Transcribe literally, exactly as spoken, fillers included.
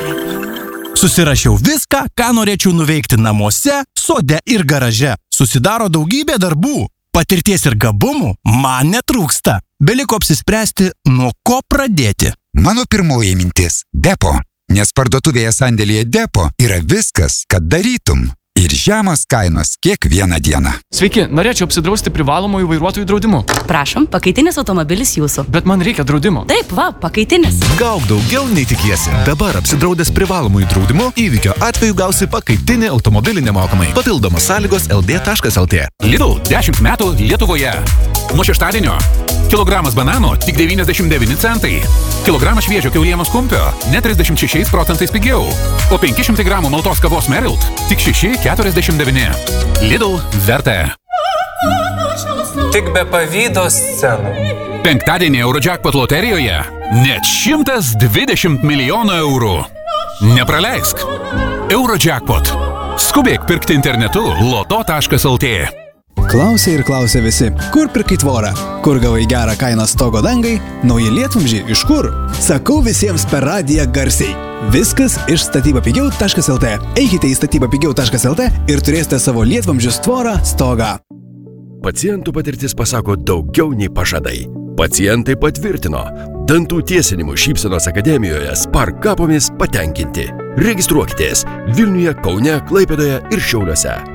Susirašiau viską, ką norėčiau nuveikti namuose, sode ir garaže. Susidaro daugybė darbų. Patirties ir gabumų man netrūksta. Beliko apsispręsti, nuo ko pradėti. Mano pirmoji mintis – Depo. Nes parduotuvėje sandėlyje Depo yra viskas, kad darytum. Ir žemos kainos kiekvieną dieną. Sveiki, norėčiau apsidrausti privalomųjų vairuotojų draudimu. Prašom, pakaitinis automobilis jūsų. Bet man reikia draudimo. Taip, va, pakaitinis. Gauk daugiau nei tikiesi. Dabar apsidraudęs privalomųjų draudimu, įvykio atveju gausi pakaitinį automobilį nemokamai. Papildomos sąlygos L D taškas L T. Lidl dešimt metų Lietuvoje. Nuo šeštadienio. Kilogramas banano tik devyniasdešimt devyni centai. Kilogramas šviežio kiaulienos kumpio net trisdešimt šešiais procentais pigiau. O penki šimtai gramų maltos kavos Merilt tik šeši keturiasdešimt devyni. Lidl verta. Tik be pavydo scenų. Penktadienį Eurojackpot loterijoje net šimtas dvidešimt milijonų eurų. Nepraleisk. Eurojackpot. Skubėk pirkti internetu loto taškas L T. Klausia ir klausia visi, kur pirkai tvorą? Kur gavai gerą kainą stogo dangai? Nauji lietvamzdžiai iš kur? Sakau visiems per radiją garsiai. Viskas iš statybapigiau taškas L T. Eikite į statybapigiau taškas L T ir turėsite savo lietvamzdžius tvorą stogą. Pacientų patirtis pasako daugiau nei pažadai. Pacientai patvirtino. Dantų tiesinimų Šypsenos akademijoje Spark kapomis patenkinti. Registruokitės Vilniuje, Kaune, Klaipėdoje ir Šiauliuose.